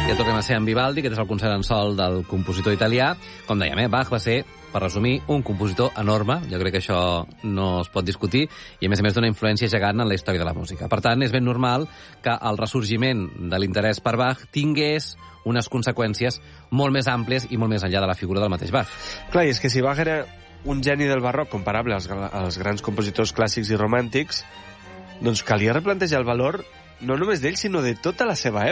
Ja tornem a ser en Vivaldi, aquest és el concert en sol del compositor italià. Com dèiem, Bach va ser, per resumir, un compositor enorme. Jo crec que això no es pot discutir. I, a més d'una influència gegant en la història de la música. Per tant, és ben normal que el ressorgiment de l'interès per Bach tingués unes conseqüències molt més àmplies i molt més enllà de la figura del mateix Bach. Clar, i és que si Bach era un geni del barroc comparable als grans compositors clàssics i romàntics, doncs calia replantejar el valor no només d'ell, sinó de tota la seva època.